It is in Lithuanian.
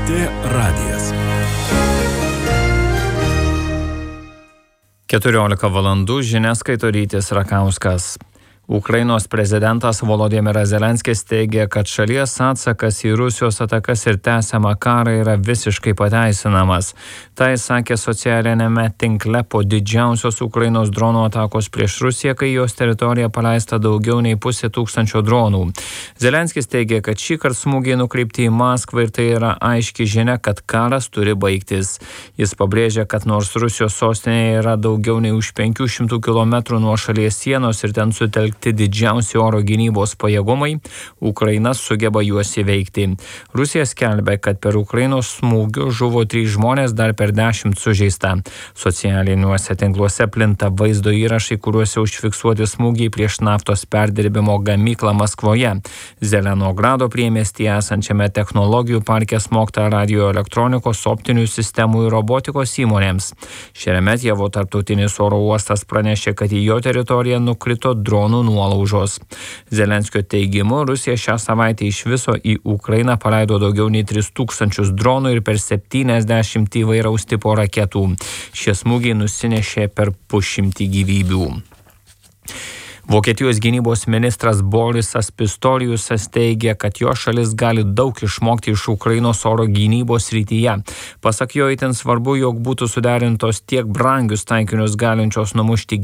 LRT radijas. 14 valandų žinias skaito Rytis Rakauskas. Ukrainos prezidentas Volodymyras Zelenskis teigia, kad šalies atsakas į Rusijos atakas ir tęsiamą karą yra visiškai pateisinamas. Tai sakė socialinėme tinkle po didžiausios Ukrainos dronų atakos prieš Rusiją, kai jos teritorija paleista daugiau nei 500 dronų. Zelenskis teigia, kad šį kartą smūgiai nukreipti į Maskvą ir tai yra aiški žinia, kad karas turi baigtis. Jis pabrėžia, kad nors Rusijos sostinėje yra daugiau nei už 500 km nuo šalies sienos ir ten sutelkti didžiausi oro gynybos pajėgumai, Ukraina sugeba juos įveikti. Rusija skelbia, kad per Ukrainos smūgių žuvo 3 žmonės, dar per 10 sužeista. Socialiniuose tinkluose plinta vaizdo įrašai, kuriuose užfiksuoti smūgiai prieš naftos perdirbimo gamyklą Maskvoje. Zelenogrado priemiestyje esančiame technologijų parke smogta radioelektronikos, optinių sistemų ir robotikos įmonėms. Šeremetjevo tarptautinis oro uostas pranešė, kad į jo teritoriją nukrito dronų nuolaužos. Zelenskio teigimu, Rusija šią savaitę iš viso į Ukrainą paleido daugiau nei 3000 dronų ir per 70 įvairaus tipo raketų. Šie smūgiai nusinešė per 100 gyvybių. Vokietijos gynybos ministras Borisas Pistoriusas teigia, kad jo šalis gali daug išmokti iš Ukrainos oro gynybos srityje. Pasak jo, itin svarbu, jog būtų suderintos tiek brangius taikinius galinčios numušti